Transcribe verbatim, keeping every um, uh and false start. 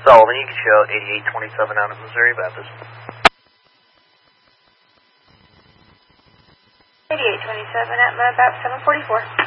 Sullivan, you can show eighty-eight twenty-seven out of Missouri Baptist. eighty-eight twenty-seven at about seven forty-four.